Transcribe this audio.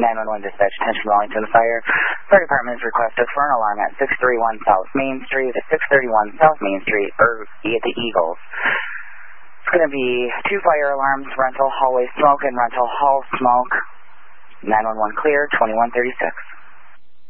911 dispatch, attention Wellington Fire. Fire department is requested for an alarm at 631 South Main Street, 631 South Main Street, or at the Eagles. It's going to be 2 fire alarms, rental hallway smoke and rental hall smoke. 911 clear, 2136.